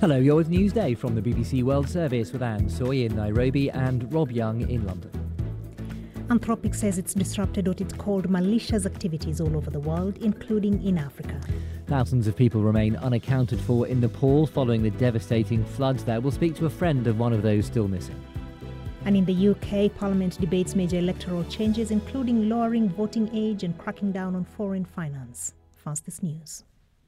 Hello, you're with Newsday from the BBC World Service with Anne Soy in Nairobi and Rob Young in London. Anthropic says it's disrupted what it's called malicious activities all over the world, including in Africa. Thousands of people remain unaccounted for in Nepal following the devastating floods there. We'll speak to a friend of one of those still missing. And in the UK, Parliament debates major electoral changes, including lowering voting age and cracking down on foreign finance. Fastest News.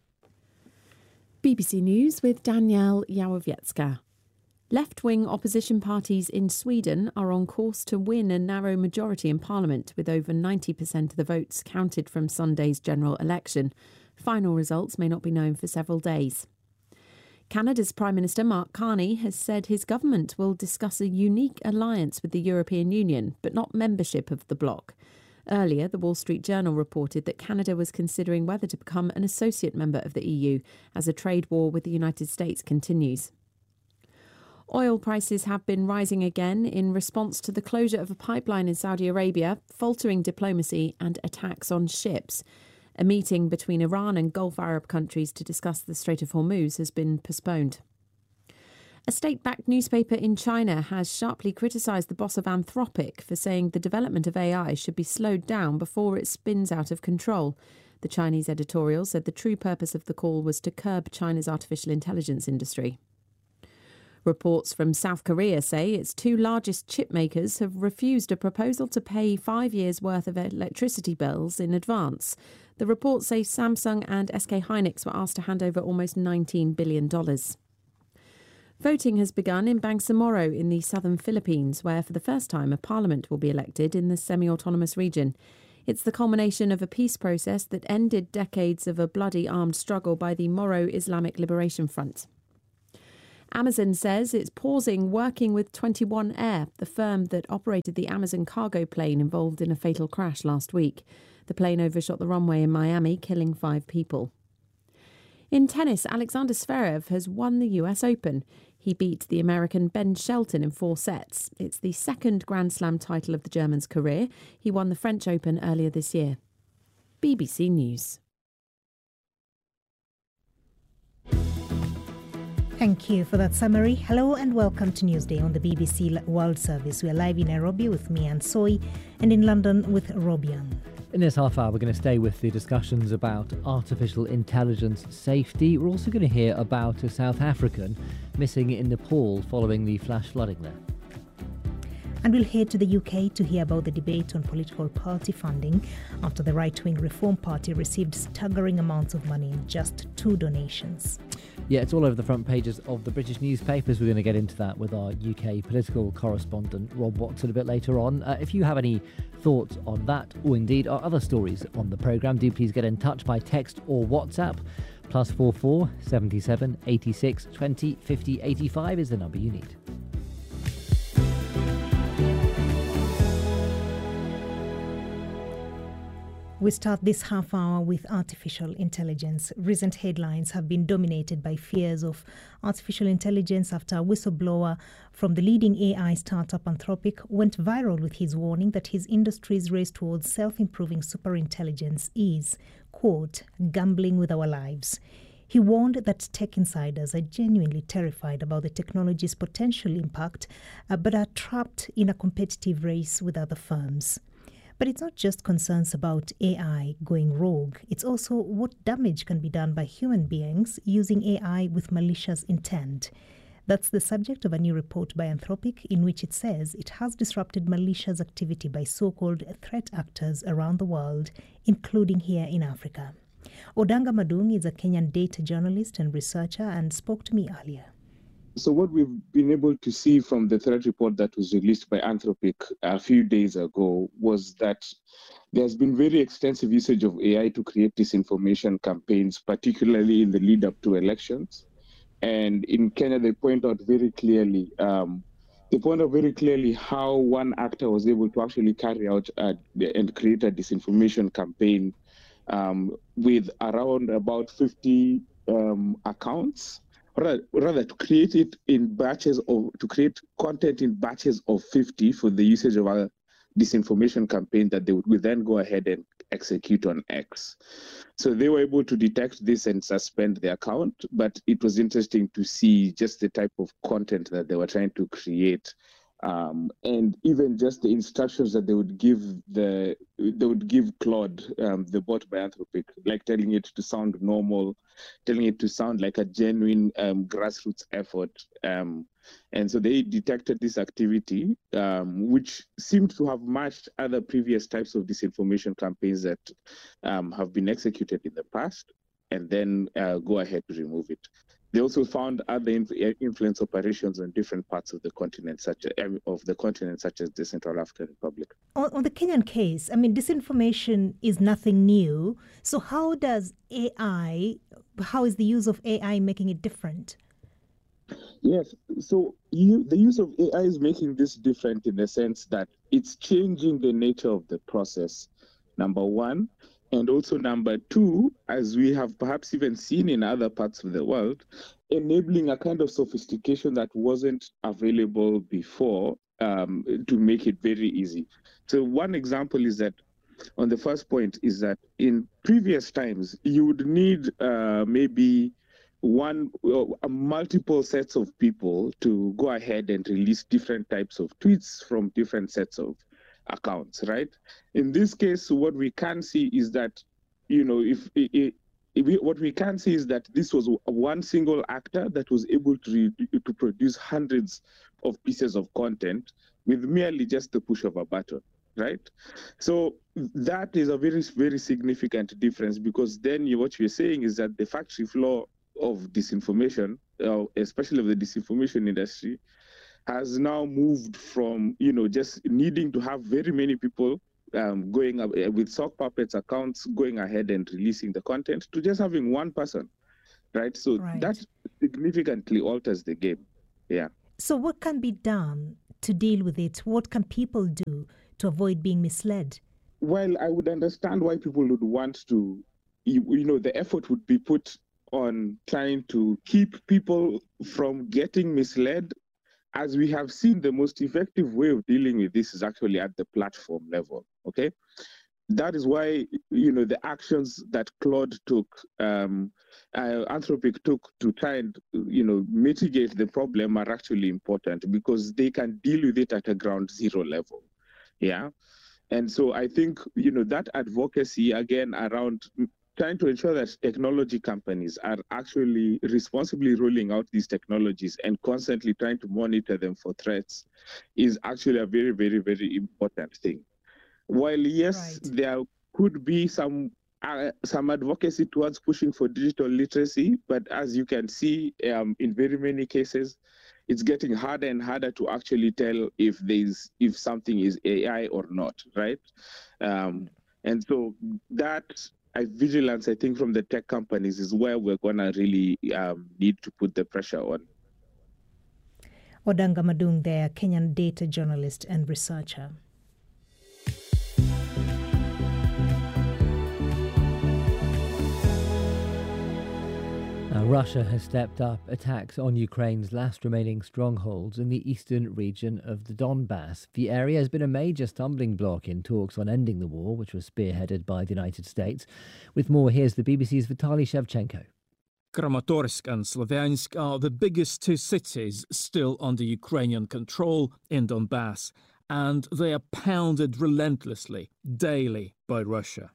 BBC News with Danielle Jałowiecka. Left-wing opposition parties in Sweden are on course to win a narrow majority in Parliament, with over 90% of the votes counted from Sunday's general election. Final results may not be known for several days. Canada's Prime Minister Mark Carney has said his government will discuss a unique alliance with the European Union, but not membership of the bloc. Earlier, the Wall Street Journal reported that Canada was considering whether to become an associate member of the EU as a trade war with the United States continues. Oil prices have been rising again in response to the closure of a pipeline in Saudi Arabia, faltering diplomacy and attacks on ships. A meeting between Iran and Gulf Arab countries to discuss the Strait of Hormuz has been postponed. A state-backed newspaper in China has sharply criticised the boss of Anthropic for saying the development of AI should be slowed down before it spins out of control. The Chinese editorial said the true purpose of the call was to curb China's artificial intelligence industry. Reports from South Korea say its two largest chip makers have refused a proposal to pay 5 years' worth of electricity bills in advance. The reports say Samsung and SK Hynix were asked to hand over almost $19 billion. Voting has begun in Bangsamoro in the southern Philippines, where for the first time a parliament will be elected in the semi-autonomous region. It's the culmination of a peace process that ended decades of a bloody armed struggle by the Moro Islamic Liberation Front. Amazon says it's pausing working with 21 Air, the firm that operated the Amazon cargo plane involved in a fatal crash last week. The plane overshot the runway in Miami, killing 5 people. In tennis, Alexander Zverev has won the US Open. He beat the American Ben Shelton in 4 sets. It's the second Grand Slam title of the German's career. He won the French Open earlier this year. BBC News. Thank you for that summary. Hello and welcome to Newsday on the BBC World Service. We're live in Nairobi with me, Anne Soy, and in London with Rob Young. In this half hour, we're going to stay with the discussions about artificial intelligence safety. We're also going to hear about a South African missing in Nepal following the flash flooding there. And we'll head to the UK to hear about the debate on political party funding after the right-wing Reform Party received staggering amounts of money in just 2 donations. Yeah, it's all over the front pages of the British newspapers. We're going to get into that with our UK political correspondent, Rob Watson, a bit later on. If you have any thoughts on that, or indeed our other stories on the programme, do please get in touch by text or WhatsApp. +44 77 86 20 50 85 is the number you need. We start this half hour with artificial intelligence. Recent headlines have been dominated by fears of artificial intelligence after a whistleblower from the leading AI startup Anthropic went viral with his warning that his industry's race towards self-improving superintelligence is, quote, gambling with our lives. He warned that tech insiders are genuinely terrified about the technology's potential impact, but are trapped in a competitive race with other firms. But it's not just concerns about AI going rogue. It's also what damage can be done by human beings using AI with malicious intent. That's the subject of a new report by Anthropic in which it says it has disrupted malicious activity by so-called threat actors around the world, including here in Africa. Odanga Madung is a Kenyan data journalist and researcher and spoke to me earlier. So what we've been able to see from the threat report that was released by Anthropic a few days ago was that there's been very extensive usage of AI to create disinformation campaigns, particularly in the lead up to elections. And in Kenya, they point out very clearly how one actor was able to actually carry out and create a disinformation campaign with around about 50 accounts. Rather, to create it in batches to create content in batches of 50 for the usage of a disinformation campaign that they would then go ahead execute on X. So they were able to detect this and suspend the account, but it was interesting to see just the type of content that they were trying to create. And even just the instructions that they would give Claude, the bot by Anthropic, like telling it to sound normal, telling it to sound like a genuine grassroots effort. And so they detected this activity, which seemed to have matched other previous types of disinformation campaigns that have been executed in the past, and then go ahead to remove it. They also found other influence operations on different parts of the continent, such as the Central African Republic. On the Kenyan case, I mean, disinformation is nothing new. So how is the use of AI making it different? Yes, so the use of AI is making this different in the sense that it's changing the nature of the process, number one. And also number two, as we have perhaps even seen in other parts of the world, enabling a kind of sophistication that wasn't available before to make it very easy. So one example is that on the first point is that in previous times, you would need maybe multiple sets of people to go ahead and release different types of tweets from different sets of accounts, right? In this case, what we can see is that, what we can see is that this was one single actor that was able to produce hundreds of pieces of content with merely just the push of a button, right? So that is a very, very significant difference, because then what you're saying is that the factory floor of disinformation, especially of the disinformation industry, has now moved from, just needing to have very many people going up with sock puppets accounts going ahead and releasing the content to just having one person, right? So that significantly alters the game. Yeah. So what can be done to deal with it? What can people do to avoid being misled? Well, I would understand why people would want to, the effort would be put on trying to keep people from getting misled. As we have seen, the most effective way of dealing with this is actually at the platform level, okay? That is why, the actions that Claude took, Anthropic took to try and, mitigate the problem are actually important, because they can deal with it at a ground zero level, yeah? And so I think, that advocacy, again, around trying to ensure that technology companies are actually responsibly rolling out these technologies and constantly trying to monitor them for threats is actually a very, very, very important thing. While, yes, there could be some advocacy towards pushing for digital literacy, but as you can see, in very many cases, it's getting harder and harder to actually tell if something is AI or not, right? And so that vigilance, I think, from the tech companies is where we're going to really need to put the pressure on. Odanga Madung there, Kenyan data journalist and researcher. Russia has stepped up attacks on Ukraine's last remaining strongholds in the eastern region of the Donbass. The area has been a major stumbling block in talks on ending the war, which was spearheaded by the United States. With more, here's the BBC's Vitaly Shevchenko. Kramatorsk and Slavyansk are the biggest two cities still under Ukrainian control in Donbass, and they are pounded relentlessly, daily, by Russia.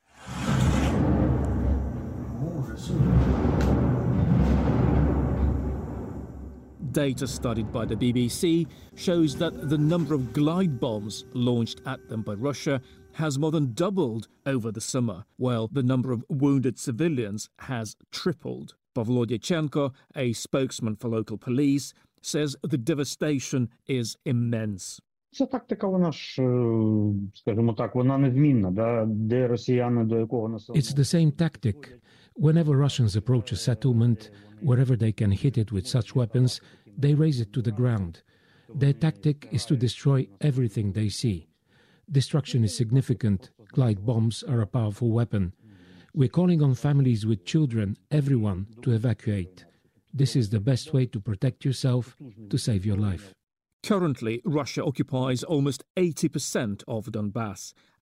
Data studied by the BBC shows that the number of glide bombs launched at them by Russia has more than doubled over the summer, while the number of wounded civilians has tripled. Pavlo Dyachenko, a spokesman for local police, says the devastation is immense. Ця тактика, вона ж, скажімо так, вона незмінна, да? Де росіяни до якого населення. It's the same tactic. Whenever Russians approach a settlement, wherever they can hit it with such weapons, they raise it to the ground. Their tactic is to destroy everything they see. Destruction is significant. Glide bombs are a powerful weapon. We're calling on families with children, everyone, to evacuate. This is the best way to protect yourself, to save your life. Currently, Russia occupies almost 80% of Donbass,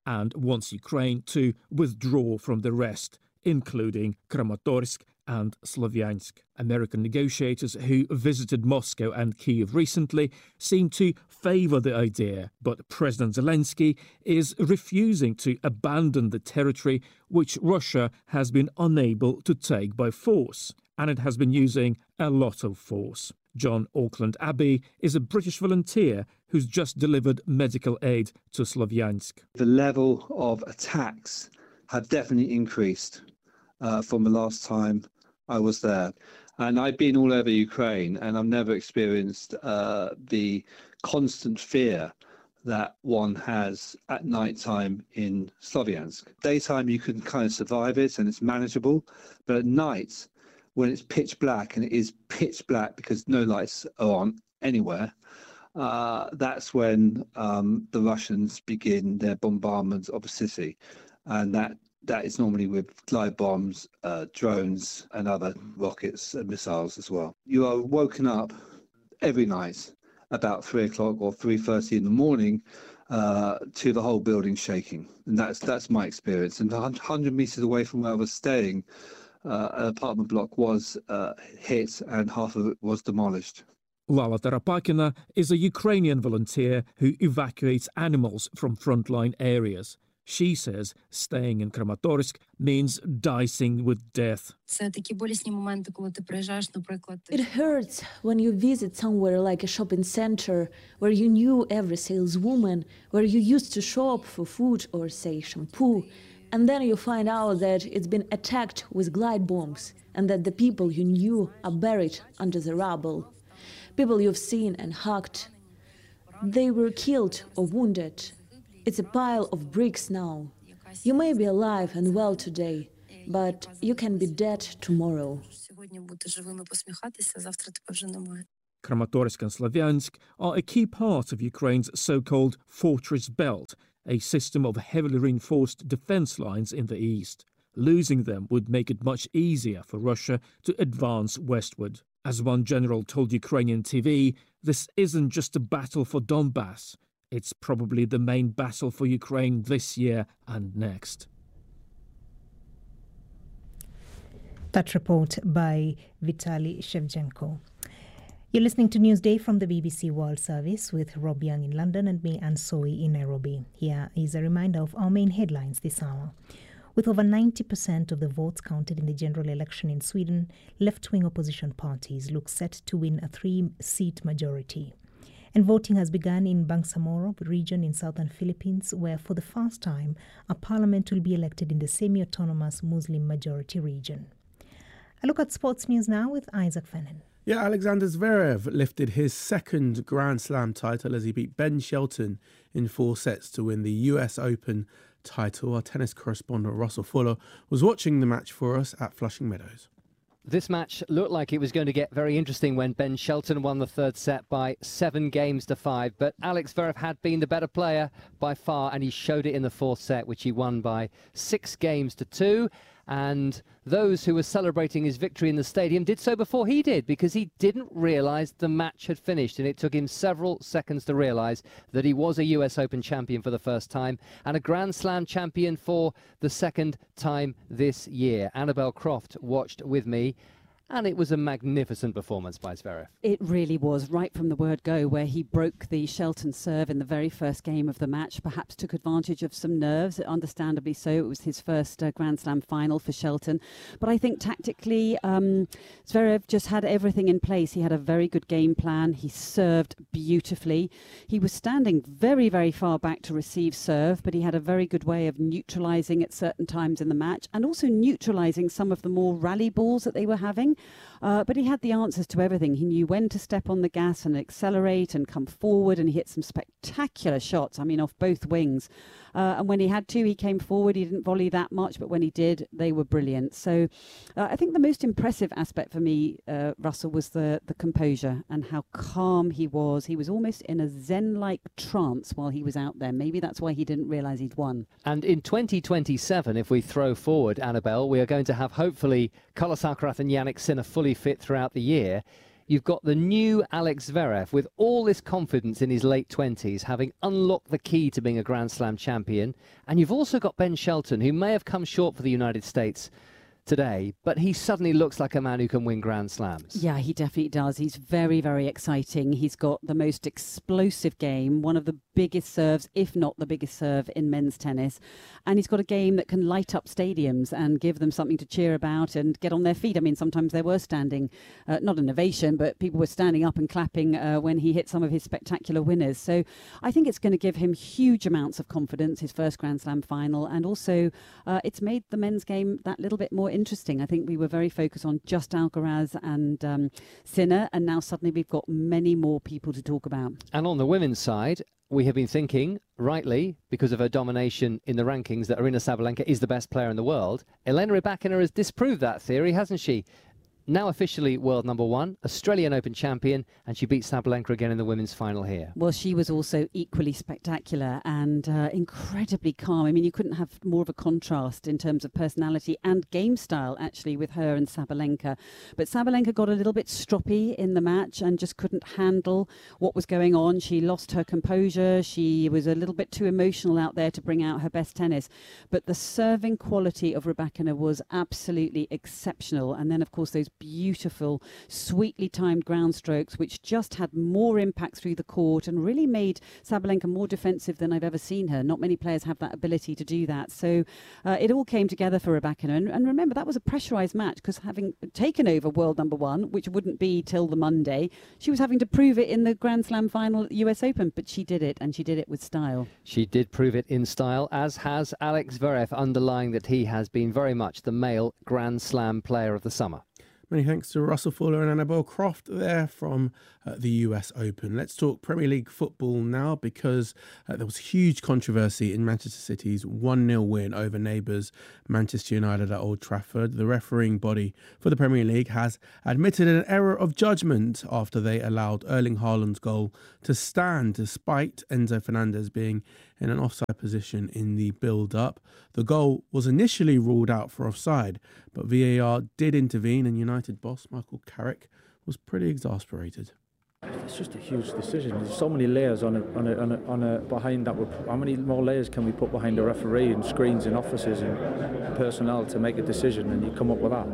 and wants Ukraine to withdraw from the rest, including Kramatorsk and Slavyansk. American negotiators who visited Moscow and Kyiv recently seem to favour the idea, but President Zelensky is refusing to abandon the territory which Russia has been unable to take by force, and it has been using a lot of force. John Auckland Abbey is a British volunteer who's just delivered medical aid to Slavyansk. The level of attacks have definitely increased from the last time I was there. And I've been all over Ukraine, and I've never experienced the constant fear that one has at night time in Slavyansk. Daytime you can kind of survive it and it's manageable, but at night, when it's pitch black, and it is pitch black because no lights are on anywhere, that's when the Russians begin their bombardment of the city. And that is normally with glide bombs, drones and other rockets and missiles as well. You are woken up every night about 3 o'clock or 3:30 in the morning to the whole building shaking. And that's my experience. And 100 meters away from where I was staying, an apartment block was hit and half of it was demolished. Lala Tarapakina is a Ukrainian volunteer who evacuates animals from frontline areas. She says staying in Kramatorsk means dicing with death. It hurts when you visit somewhere like a shopping center where you knew every saleswoman, where you used to shop for food or, say, shampoo, and then you find out that it's been attacked with glide bombs and that the people you knew are buried under the rubble. People you've seen and hugged. They were killed or wounded. It's a pile of bricks now. You may be alive and well today, but you can be dead tomorrow. Kramatorsk and Slavyansk are a key part of Ukraine's so-called Fortress Belt, a system of heavily reinforced defence lines in the east. Losing them would make it much easier for Russia to advance westward. As one general told Ukrainian TV, this isn't just a battle for Donbass. It's probably the main battle for Ukraine this year and next. That report by Vitaly Shevchenko. You're listening to Newsday from the BBC World Service with Rob Young in London and me, Anne Soy, in Nairobi. Here is a reminder of our main headlines this hour. With over 90% of the votes counted in the general election in Sweden, left-wing opposition parties look set to win a 3-seat majority. And voting has begun in Bangsamoro region in southern Philippines, where for the first time a parliament will be elected in the semi-autonomous Muslim majority region. A look at sports news now with Isaac Fennan. Yeah, Alexander Zverev lifted his second Grand Slam title as he beat Ben Shelton in 4 sets to win the US Open title. Our tennis correspondent Russell Fuller was watching the match for us at Flushing Meadows. This match looked like it was going to get very interesting when Ben Shelton won the third set by 7 games to 5. But Alex Zverev had been the better player by far, and he showed it in the fourth set, which he won by 6 games to 2. And those who were celebrating his victory in the stadium did so before he did, because he didn't realise the match had finished. And it took him several seconds to realise that he was a US Open champion for the first time and a Grand Slam champion for the second time this year. Annabelle Croft watched with me, and it was a magnificent performance by Zverev. It really was, right from the word go, where he broke the Shelton serve in the very first game of the match, perhaps took advantage of some nerves, understandably so. It was his first Grand Slam final for Shelton. But I think tactically, Zverev just had everything in place. He had a very good game plan. He served beautifully. He was standing very, very far back to receive serve, but he had a very good way of neutralising at certain times in the match and also neutralising some of the more rally balls that they were having. But he had the answers to everything. He knew when to step on the gas and accelerate and come forward, and he hit some spectacular shots, I mean, off both wings. And when he had to, he came forward. He didn't volley that much, but when he did, they were brilliant. So I think the most impressive aspect for me, Russell, was the composure and how calm he was. He was almost in a zen-like trance while he was out there. Maybe that's why he didn't realise he'd won. And in 2027, if we throw forward, Annabelle, we are going to have hopefully Carlos Alcaraz and Jannik Sinner fully fit throughout the year. you've got the new Alex Zverev with all this confidence in his late 20s, having unlocked the key to being a Grand Slam champion. And you've also got Ben Shelton, who may have come short for the United States today, but he suddenly looks like a man who can win Grand Slams. Yeah, he definitely does. He's very, very exciting. He's got the most explosive game, one of the biggest serves, if not the biggest serve in men's tennis. And he's got a game that can light up stadiums and give them something to cheer about and get on their feet. I mean, sometimes they were standing, not an ovation, but people were standing up and clapping when he hit some of his spectacular winners. So I think it's going to give him huge amounts of confidence, his first Grand Slam final. And also it's made the men's game that little bit more interesting. I think we were very focused on just Alcaraz and Sinner, and now suddenly we've got many more people to talk about. And on the women's side, we have been thinking, rightly, because of her domination in the rankings, that Aryna Sabalenka is the best player in the world. Elena Rybakina has disproved that theory, hasn't she? Now officially world number one, Australian Open champion, and she beat Sabalenka again in the women's final here. Well, she was also equally spectacular and incredibly calm. I mean, you couldn't have more of a contrast in terms of personality and game style, actually, with her and Sabalenka. But Sabalenka got a little bit stroppy in the match and just couldn't handle what was going on. She lost her composure. She was a little bit too emotional out there to bring out her best tennis. But the serving quality of Rybakina was absolutely exceptional. And then, of course, those beautiful, sweetly timed ground strokes, which just had more impact through the court and really made Sabalenka more defensive than I've ever seen her. Not many players have that ability to do that. So it all came together for Rybakina. And remember, that was a pressurised match because having taken over world number one, which wouldn't be till the Monday, she was having to prove it in the Grand Slam final at the US Open. But she did it, and she did it with style. She did prove it in style, as has Alex Zverev, underlying that he has been very much the male Grand Slam player of the summer. Many thanks to Russell Fuller and Annabelle Croft there from the US Open. Let's talk Premier League football now, because there was huge controversy in Manchester City's 1-0 win over neighbours Manchester United at Old Trafford. The refereeing body for the Premier League has admitted an error of judgment after they allowed Erling Haaland's goal to stand despite Enzo Fernandez being in an offside position in the build-up. The goal was initially ruled out for offside, but VAR did intervene, and United boss Michael Carrick was pretty exasperated. It's just a huge decision. There's so many layers on a behind that. How many more layers can we put behind a referee and screens and offices and personnel to make a decision? And you come up with that.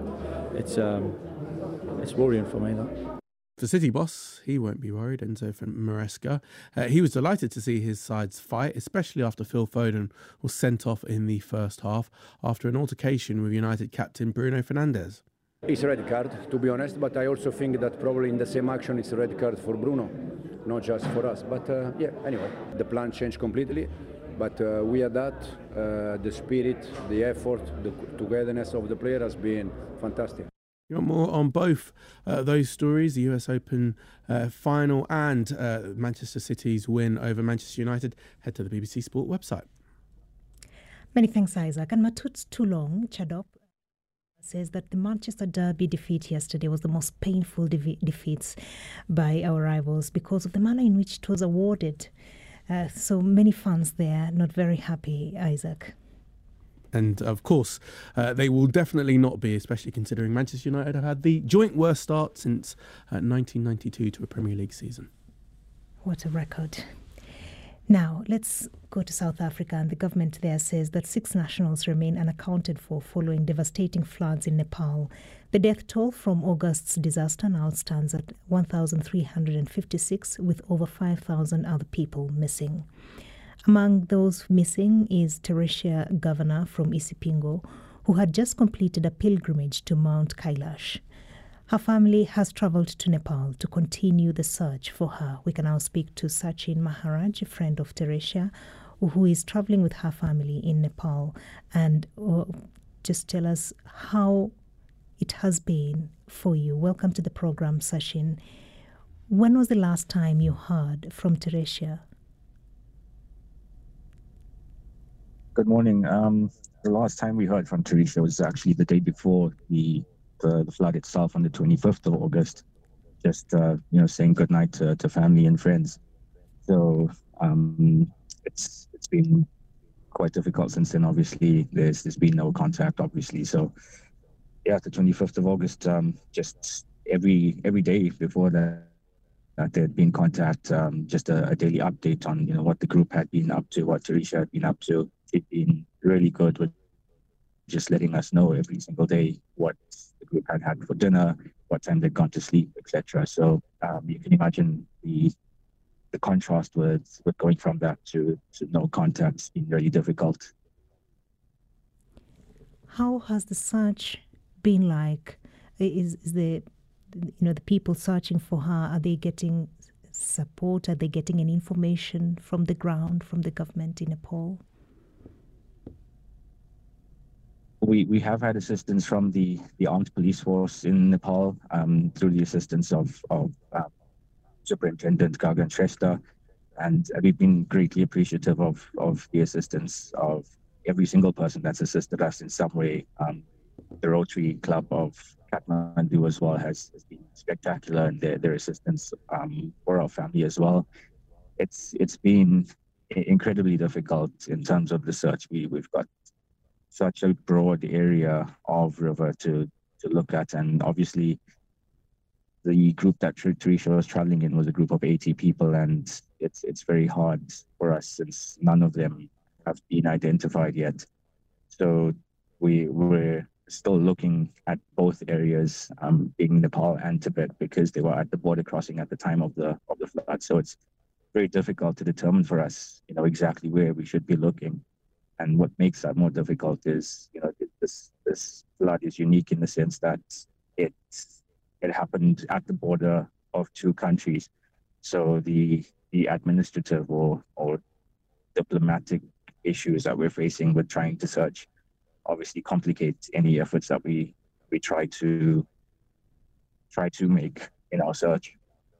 It's worrying for me, that. The City boss, he won't be worried, Enzo Maresca. He was delighted to see his sides fight, especially after Phil Foden was sent off in the first half after an altercation with United captain Bruno Fernandes. It's a red card, to be honest, but I also think that probably in the same action it's a red card for Bruno, not just for us. But yeah, anyway, the plan changed completely, but we had that. The spirit, the effort, the togetherness of the player has been fantastic. You want more on both those stories, the US Open final and Manchester City's win over Manchester United? Head to the BBC Sport website. Many thanks, Isaac. And Matut Tulong Chadop says that the Manchester Derby defeat yesterday was the most painful defeats by our rivals because of the manner in which it was awarded. So many fans there not very happy, Isaac. And of course, they will definitely not be, especially considering Manchester United have had the joint worst start since 1992 to a Premier League season. What a record. Now, let's go to South Africa, and the government there says that 6 nationals remain unaccounted for following devastating floods in Nepal. The death toll from August's disaster now stands at 1,356, with over 5,000 other people missing. Among those missing is Teresia Governor from Isipingo, who had just completed a pilgrimage to Mount Kailash. Her family has travelled to Nepal to continue the search for her. We can now speak to Sachin Maharaj, a friend of Teresia, who is travelling with her family in Nepal, and just tell us how it has been for you. Welcome to the program, Sachin. When was the last time you heard from Teresia? Good morning. The last time we heard from Teresia was actually the day before the flood itself on the 25th of August. Just saying goodnight to family and friends. So it's been quite difficult since then. Obviously, there's been no contact. Obviously, so yeah, the 25th of August. Just every day before that there'd been contact, just a daily update on what the group had been up to, what Tarisha had been up to. It'd been really good with just letting us know every single day what the group had for dinner, what time they'd gone to sleep, etc. So you can imagine the contrast with going from that to no contact's been really difficult. How has the search been like? Is the people searching for her, are they getting support? Are they getting any information from the ground, from the government in Nepal? We have had assistance from the armed police force in Nepal through the assistance of Superintendent Gagan Shrestha, and we've been greatly appreciative of the assistance of every single person that's assisted us in some way. The Rotary Club of Kathmandu as well has been spectacular in their assistance for our family as well. It's been incredibly difficult in terms of the search. We've got such a broad area of river to look at, and obviously the group that Tarisha was traveling in was a group of 80 people, and it's very hard for us since none of them have been identified yet. So we're still looking at both areas, being Nepal and Tibet, because they were at the border crossing at the time of the flood. So it's very difficult to determine for us, exactly where we should be looking. And what makes that more difficult is, this flood is unique in the sense that it happened at the border of two countries. So the administrative or diplomatic issues that we're facing with trying to search obviously complicate any efforts that we try to make in our search.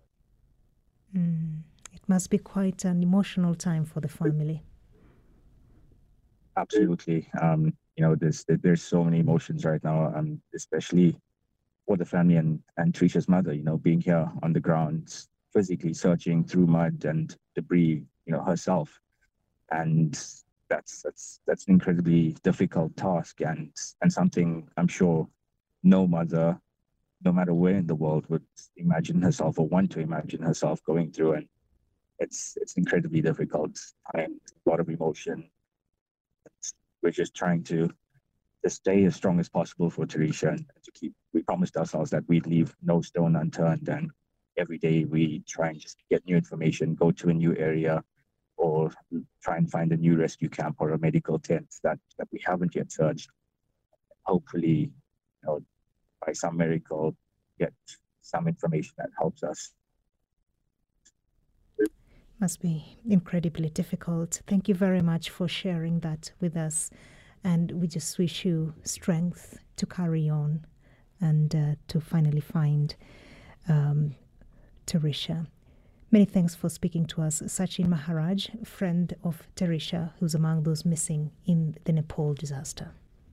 It must be quite an emotional time for the family. Absolutely. There's so many emotions right now, especially for the family and Tarisha's mother, being here on the ground, physically searching through mud and debris, herself. And that's an incredibly difficult task and something I'm sure no mother, no matter where in the world, would imagine herself or want to imagine herself going through. And it's incredibly difficult and a lot of emotion. We're just trying to stay as strong as possible for Tarisha and we promised ourselves that we'd leave no stone unturned, and every day we try and just get new information, go to a new area, or try and find a new rescue camp or a medical tent that we haven't yet searched. Hopefully, by some miracle, get some information that helps us. Must be incredibly difficult. Thank you very much for sharing that with us. And we just wish you strength to carry on and to finally find Tarisha. Many thanks for speaking to us, Sachin Maharaj, friend of Tarisha, who's among those missing in the Nepal disaster.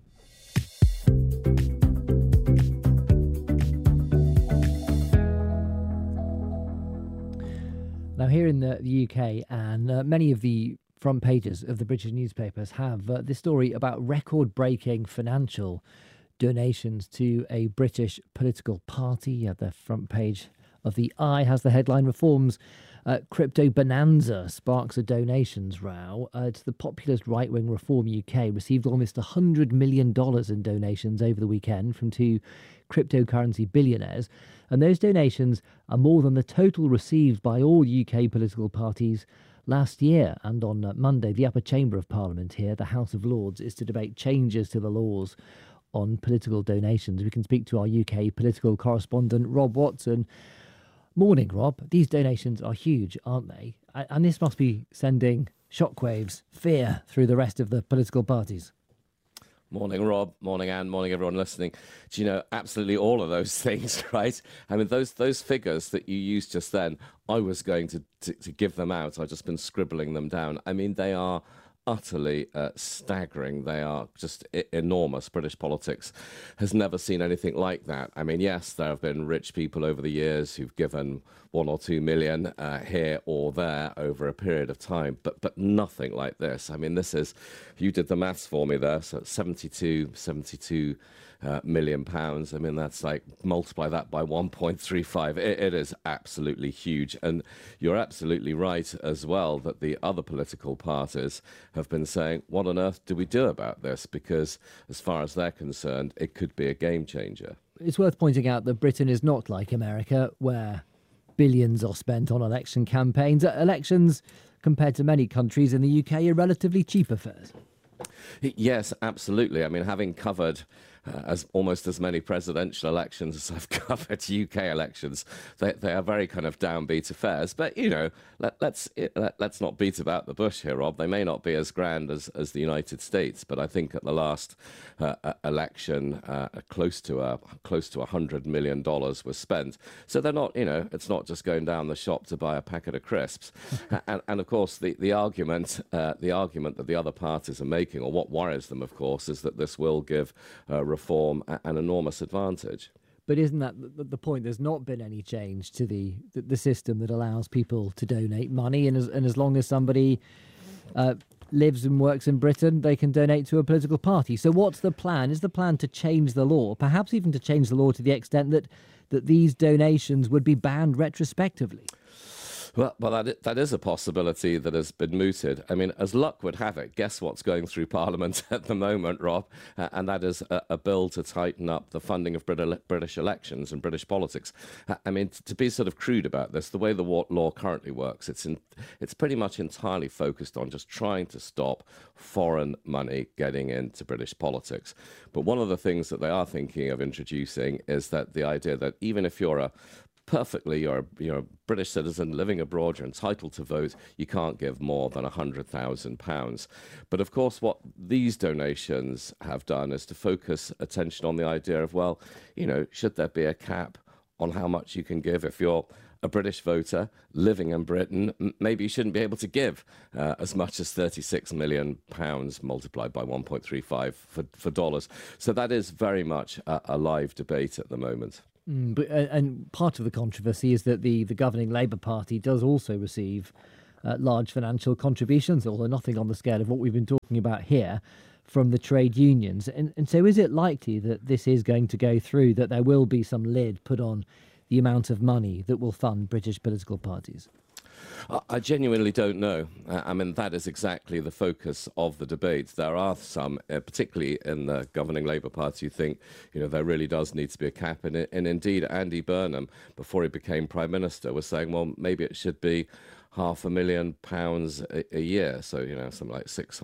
Now, here in the UK, and many of the front pages of the British newspapers have this story about record-breaking financial donations to a British political party. The front page of the Eye has the headline, Reforms Crypto Bonanza Sparks a Donations Row. It's the populist right-wing Reform UK received almost $100 million in donations over the weekend from two cryptocurrency billionaires, and those donations are more than the total received by all UK political parties last year. And on Monday, the upper chamber of Parliament here, the House of Lords, is to debate changes to the laws on political donations. We can speak to our UK political correspondent, Rob Watson. Morning, Rob. These donations are huge, aren't they? And this must be sending shockwaves, fear through the rest of the political parties. Morning, Rob. Morning, Anne. Morning, everyone listening. Do you know, absolutely all of those things, right? I mean, those figures that you used just then, I was going to give them out. I've just been scribbling them down. I mean, they are utterly staggering. They are just enormous. British politics has never seen anything like that. I mean, yes, there have been rich people over the years who've given 1 or 2 million here or there over a period of time, but nothing like this. I mean, this is, you did the maths for me there, so 72 million. I mean, that's like multiply that by 1.35. It is absolutely huge. And you're absolutely right as well that the other political parties have been saying, what on earth do we do about this? Because as far as they're concerned, it could be a game changer. It's worth pointing out that Britain is not like America, where billions are spent on election campaigns. Elections, compared to many countries in the UK, are relatively cheap affairs. Yes, absolutely. I mean, having covered almost as many presidential elections as I've covered UK elections, they are very kind of downbeat affairs. But, you know, let's not beat about the bush here, Rob. They may not be as grand as the United States, but I think at the last election, close to $100 million was spent. So they're not, you know, it's not just going down the shop to buy a packet of crisps. and of course, the argument that the other parties are making, or what worries them, of course, is that this will give reform an enormous advantage. But isn't that the point? There's not been any change to the system that allows people to donate money, and as long as somebody lives and works in Britain, they can donate to a political party. So what's the plan? Is the plan to change the law, perhaps even to change the law to the extent that these donations would be banned retrospectively? Well, that is a possibility that has been mooted. I mean, as luck would have it, guess what's going through Parliament at the moment, Rob? And that is a bill to tighten up the funding of British elections and British politics. I mean, to be sort of crude about this, the way the law currently works, it's pretty much entirely focused on just trying to stop foreign money getting into British politics. But one of the things that they are thinking of introducing is that the idea that even if you're a British citizen living abroad, you're entitled to vote, you can't give more than £100,000. But of course, what these donations have done is to focus attention on the idea of, well, you know, should there be a cap on how much you can give? If you're a British voter living in Britain, maybe you shouldn't be able to give as much as £36 million multiplied by 1.35 for dollars. So that is very much a live debate at the moment. And part of the controversy is that the governing Labour Party does also receive large financial contributions, although nothing on the scale of what we've been talking about here, from the trade unions. And so is it likely that this is going to go through, that there will be some lid put on the amount of money that will fund British political parties? I genuinely don't know. I mean, that is exactly the focus of the debate. There are some, particularly in the governing Labour Party, who think, you know, there really does need to be a cap. And indeed, Andy Burnham, before he became Prime Minister, was saying, well, maybe it should be £500,000 a year, so, you know, something like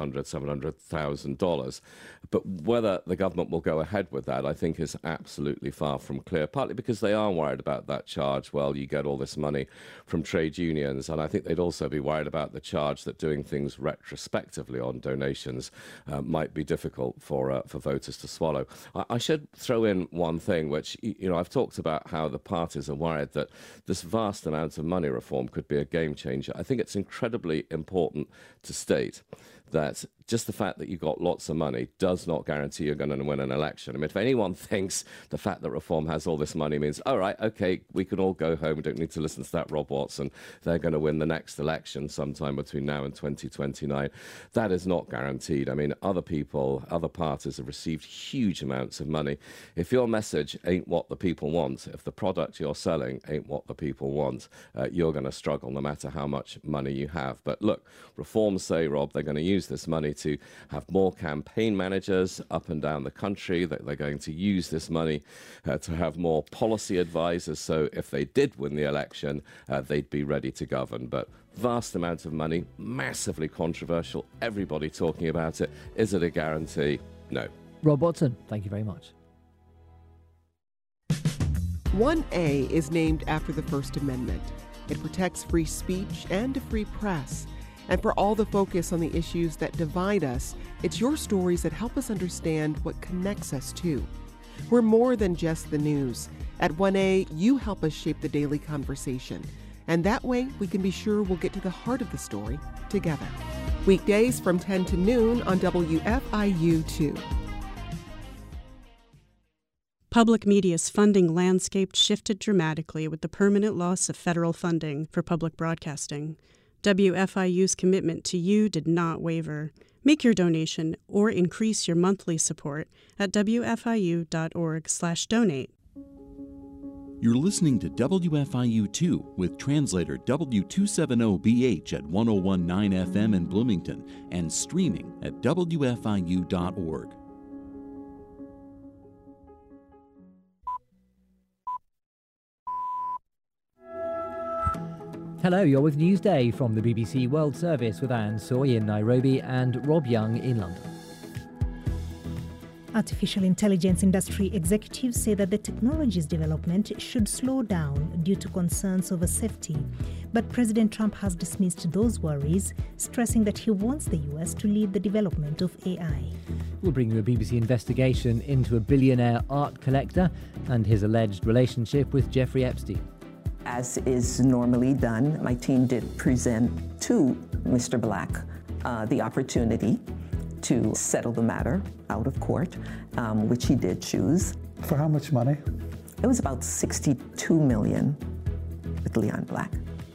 $700,000. But whether the government will go ahead with that, I think, is absolutely far from clear, partly because they are worried about that charge. Well, you get all this money from trade unions, and I think they'd also be worried about the charge that doing things retrospectively on donations might be difficult for voters to swallow. I should throw in one thing, which, you know, I've talked about how the parties are worried that this vast amount of money reform could be a game changer. I think it's incredibly important to state that just the fact that you've got lots of money does not guarantee you're going to win an election. I mean, if anyone thinks the fact that Reform has all this money means, all right, OK, we can all go home, we don't need to listen to that Rob Watson, they're going to win the next election sometime between now and 2029, that is not guaranteed. I mean, other parties have received huge amounts of money. If your message ain't what the people want, if the product you're selling ain't what the people want, you're going to struggle no matter how much money you have. But look, Reform say, Rob, they're going to use this money to have more campaign managers up and down the country, that they're going to use this money to have more policy advisors, so if they did win the election, they'd be ready to govern. But vast amounts of money, massively controversial, everybody talking about it. Is it a guarantee? No. Rob Watson, thank you very much. 1A is named after the First Amendment. It protects free speech and a free press. And for all the focus on the issues that divide us, it's your stories that help us understand what connects us too. We're more than just the news. At 1A, you help us shape the daily conversation. And that way, we can be sure we'll get to the heart of the story together. Weekdays from 10 to noon on WFIU2. Public media's funding landscape shifted dramatically with the permanent loss of federal funding for public broadcasting. WFIU's commitment to you did not waver. Make your donation or increase your monthly support at wfiu.org/donate. You're listening to WFIU2 with translator W270BH at 101.9 FM in Bloomington and streaming at WFIU.org. Hello, you're with Newsday from the BBC World Service with Anne Soy in Nairobi and Rob Young in London. Artificial intelligence industry executives say that the technology's development should slow down due to concerns over safety. But President Trump has dismissed those worries, stressing that he wants the US to lead the development of AI. We'll bring you a BBC investigation into a billionaire art collector and his alleged relationship with Jeffrey Epstein. As is normally done, my team did present to Mr. Black the opportunity to settle the matter out of court, which he did choose. For how much money? It was about $62 million with Leon Black.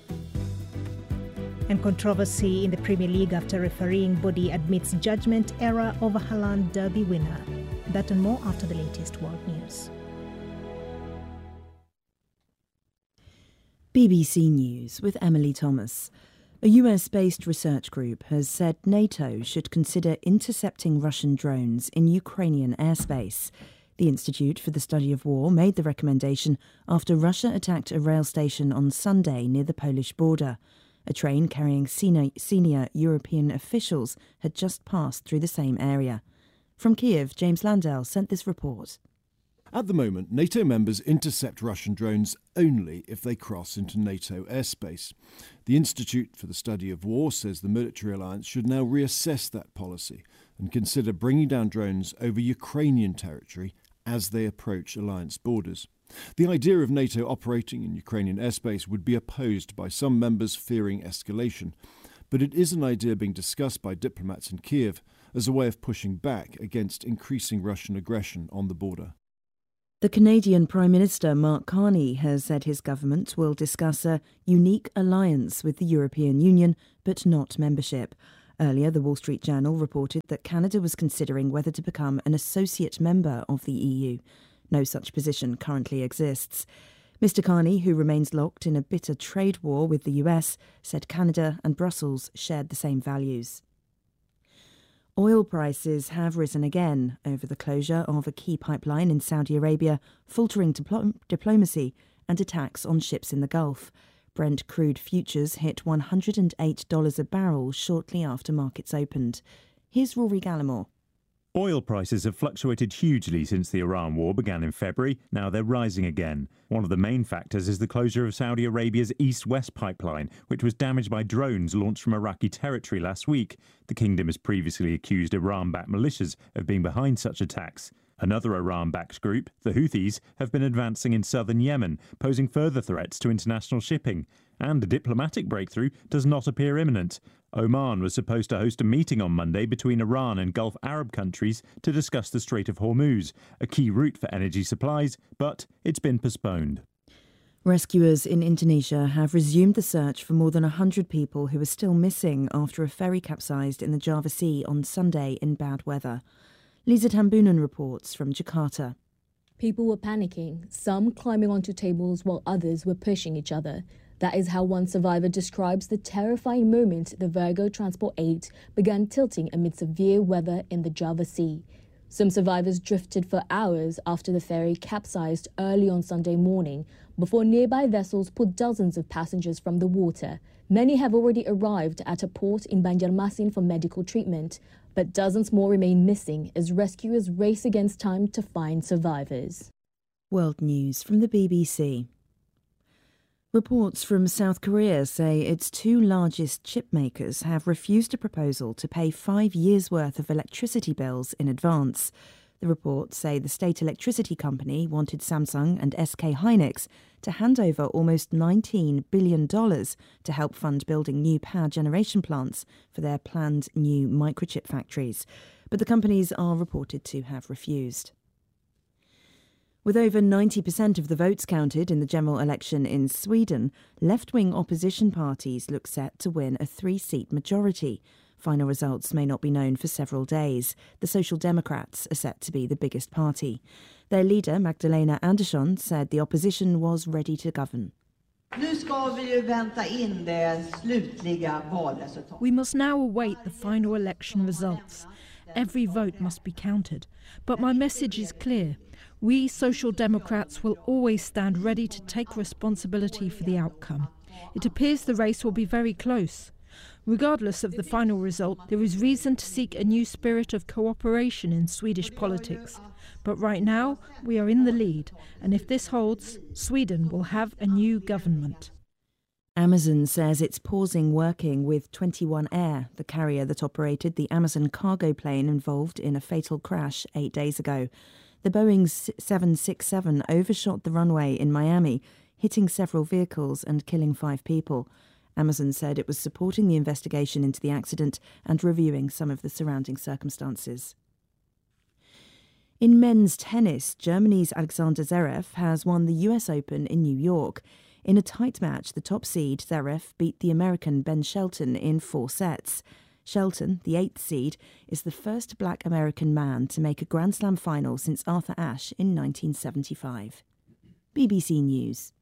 And controversy in the Premier League after refereeing body admits judgment error over Haaland Derby winner. That and more after the latest world news. BBC News with Emily Thomas. A US-based research group has said NATO should consider intercepting Russian drones in Ukrainian airspace. The Institute for the Study of War made the recommendation after Russia attacked a rail station on Sunday near the Polish border. A train carrying senior European officials had just passed through the same area. From Kiev, James Landell sent this report. At the moment, NATO members intercept Russian drones only if they cross into NATO airspace. The Institute for the Study of War says the military alliance should now reassess that policy and consider bringing down drones over Ukrainian territory as they approach alliance borders. The idea of NATO operating in Ukrainian airspace would be opposed by some members fearing escalation, but it is an idea being discussed by diplomats in Kiev as a way of pushing back against increasing Russian aggression on the border. The Canadian Prime Minister Mark Carney has said his government will discuss a unique alliance with the European Union, but not membership. Earlier, the Wall Street Journal reported that Canada was considering whether to become an associate member of the EU. No such position currently exists. Mr. Carney, who remains locked in a bitter trade war with the US, said Canada and Brussels shared the same values. Oil prices have risen again over the closure of a key pipeline in Saudi Arabia, faltering diplomacy and attacks on ships in the Gulf. Brent crude futures hit $108 a barrel shortly after markets opened. Here's Rory Gallimore. Oil prices have fluctuated hugely since the Iran war began in February. Now they're rising again. One of the main factors is the closure of Saudi Arabia's East-West pipeline, which was damaged by drones launched from Iraqi territory last week. The kingdom has previously accused Iran-backed militias of being behind such attacks. Another Iran-backed group, the Houthis, have been advancing in southern Yemen, posing further threats to international shipping. And a diplomatic breakthrough does not appear imminent. Oman was supposed to host a meeting on Monday between Iran and Gulf Arab countries to discuss the Strait of Hormuz, a key route for energy supplies, but it's been postponed. Rescuers in Indonesia have resumed the search for more than 100 people who are still missing after a ferry capsized in the Java Sea on Sunday in bad weather. Lisa Tambunan reports from Jakarta. People were panicking, some climbing onto tables while others were pushing each other. That is how one survivor describes the terrifying moment the Virgo Transport 8 began tilting amid severe weather in the Java Sea. Some survivors drifted for hours after the ferry capsized early on Sunday morning before nearby vessels pulled dozens of passengers from the water. Many have already arrived at a port in Banjarmasin for medical treatment, but dozens more remain missing as rescuers race against time to find survivors. World News from the BBC. Reports from South Korea say its two largest chip makers have refused a proposal to pay 5 years' worth of electricity bills in advance. The reports say the state electricity company wanted Samsung and SK Hynix to hand over almost $19 billion to help fund building new power generation plants for their planned new microchip factories. But the companies are reported to have refused. With over 90% of the votes counted in the general election in Sweden, left-wing opposition parties look set to win a 3-seat majority. Final results may not be known for several days. The Social Democrats are set to be the biggest party. Their leader, Magdalena Andersson, said the opposition was ready to govern. We must now await the final election results. Every vote must be counted. But my message is clear. We Social Democrats will always stand ready to take responsibility for the outcome. It appears the race will be very close. Regardless of the final result, there is reason to seek a new spirit of cooperation in Swedish politics. But right now, we are in the lead, and if this holds, Sweden will have a new government. Amazon says it's pausing working with 21 Air, the carrier that operated the Amazon cargo plane involved in a fatal crash 8 days ago. The Boeing 767 overshot the runway in Miami, hitting several vehicles and killing 5 people. Amazon said it was supporting the investigation into the accident and reviewing some of the surrounding circumstances. In men's tennis, Germany's Alexander Zverev has won the US Open in New York. In a tight match, the top seed, Zverev, beat the American Ben Shelton in 4 sets. Shelton, the 8th seed, is the first black American man to make a Grand Slam final since Arthur Ashe in 1975. BBC News.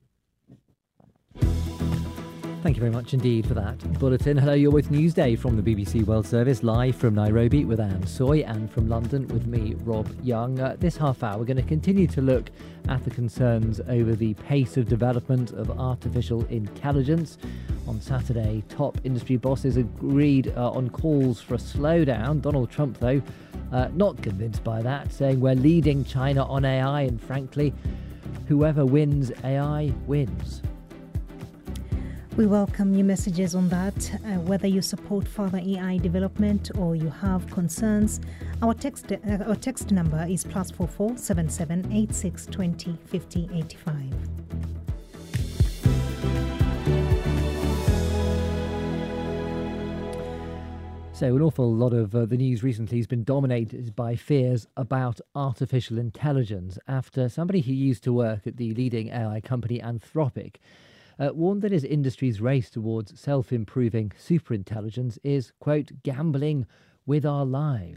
Thank you very much indeed for that bulletin. Hello, you're with Newsday from the BBC World Service, live from Nairobi with Anne Soy, and from London with me, Rob Young. This half hour, we're going to continue to look at the concerns over the pace of development of artificial intelligence. On Saturday, top industry bosses agreed on calls for a slowdown. Donald Trump, though, not convinced by that, saying we're leading China on AI, and frankly, whoever wins AI wins. We welcome your messages on that, whether you support further AI development or you have concerns. Our text number is +44 77 86 20 50 85. So an awful lot of the news recently has been dominated by fears about artificial intelligence after somebody who used to work at the leading AI company Anthropic warned that his industry's race towards self-improving superintelligence is, quote, gambling with our lives.